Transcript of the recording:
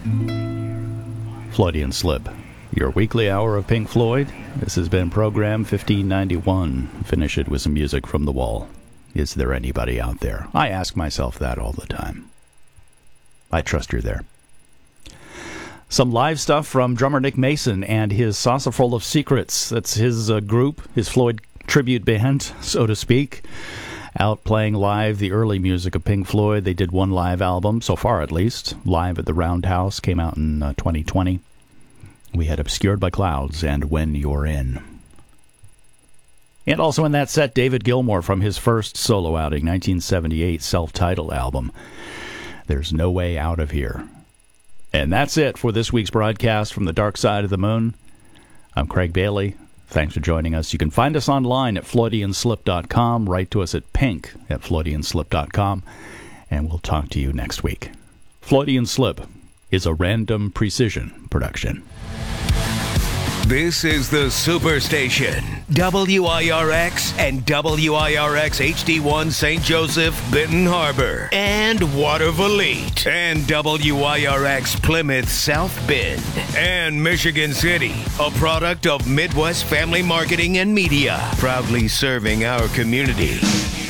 Freudian Slip, your weekly hour of Pink Floyd. This has been program 1591. Finish it with some music from the wall. Is there anybody out there? I ask myself that all the time. I trust you're there. Some live stuff from drummer Nick Mason and his Saucerful of Secrets. That's his group, his Floyd tribute band, so to speak. Out playing live the early music of Pink Floyd. They did one live album, so far at least. Live at the Roundhouse, came out in 2020. We had Obscured by Clouds and When You're In. And also in that set, David Gilmour from his first solo outing, 1978 self-titled album, There's No Way Out of Here. And that's it for this week's broadcast from the Dark Side of the Moon. I'm Craig Bailey. Thanks for joining us. You can find us online at FloridianSlip.com. Write to us at pink@FloridianSlip.com. And we'll talk to you next week. Freudian Slip is a Random Precision production. This is the Superstation, WIRX and WIRX HD1 St. Joseph, Benton Harbor, and Watervliet, and WIRX Plymouth South Bend, and Michigan City, a product of Midwest Family Marketing and Media, proudly serving our community.